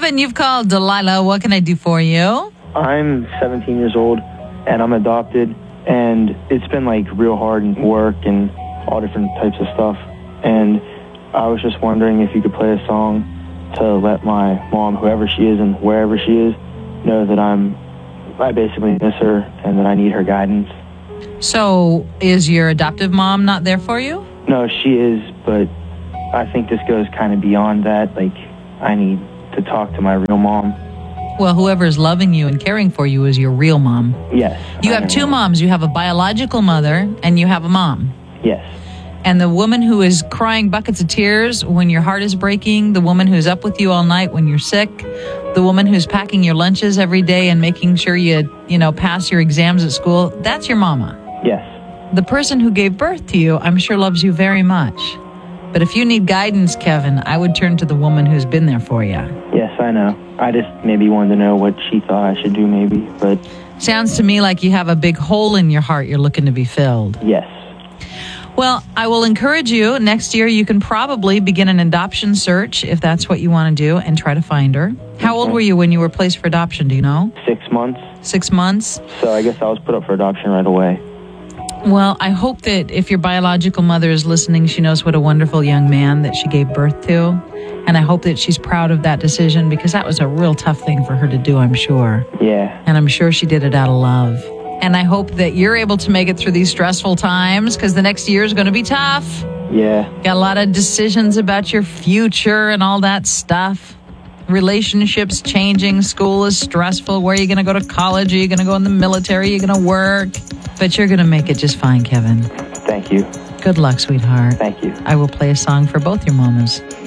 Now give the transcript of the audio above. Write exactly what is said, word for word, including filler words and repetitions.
Kevin, you've called Delilah. What can I do for you? I'm seventeen years old, and I'm adopted, and it's been, like, real hard in work and all different types of stuff. And I was just wondering if you could play a song to let my mom, whoever she is and wherever she is, know that I'm, I basically miss her and that I need her guidance. So, is your adoptive mom not there for you? No, she is, but I think this goes kind of beyond that. Like, I need to talk to my real mom. Well, whoever's loving you and caring for you is your real mom. Yes. You I have know. two moms. You have a biological mother and you have a mom. Yes. And the woman who is crying buckets of tears when your heart is breaking, the woman who's up with you all night when you're sick, the woman who's packing your lunches every day and making sure you, you know, pass your exams at school, that's your mama. Yes. The person who gave birth to you, I'm sure, loves you very much. But if you need guidance, Kevin, I would turn to the woman who's been there for you. Yes, I know. I just maybe wanted to know what she thought I should do maybe, but... Sounds to me like you have a big hole in your heart you're looking to be filled. Yes. Well, I will encourage you. Next year, you can probably begin an adoption search if that's what you want to do and try to find her. How old were you when you were placed for adoption? Do you know? Six months. Six months? So I guess I was put up for adoption right away. Well, I hope that if your biological mother is listening, she knows what a wonderful young man that she gave birth to. And I hope that she's proud of that decision because that was a real tough thing for her to do, I'm sure. Yeah. And I'm sure she did it out of love. And I hope that you're able to make it through these stressful times because the next year is going to be tough. Yeah. Got a lot of decisions about your future and all that stuff. Relationships changing. School is stressful. Where are you going to go to college? Are you going to go in the military? Are you going to work? But you're going to make it just fine, Kevin. Thank you. Good luck, sweetheart. Thank you. I will play a song for both your mamas.